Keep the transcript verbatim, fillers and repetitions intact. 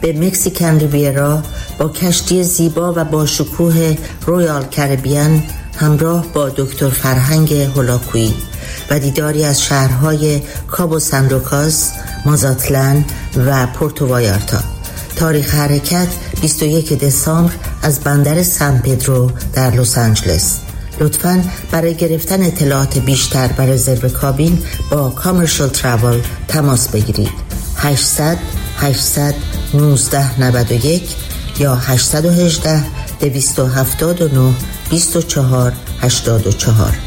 به مکسیکن ریویرا با کشتی زیبا و با شکوه رویال کربیان همراه با دکتر فرهنگ هولاکویی و دیداری از شهرهای کابو سان لوکاس، مازاتلان و پورتو وایارتا. تاریخ حرکت بیست و یک دسامبر از بندر سان پدرو در لس آنجلس. لطفاً برای گرفتن اطلاعات بیشتر و رزرو کابین با کامرشال تراول تماس بگیرید. هشتصد هشتصد نوزده نود و یک یا هشت یک هشت دویست و هفتاد و نه بیست و چهار هشتاد و چهار.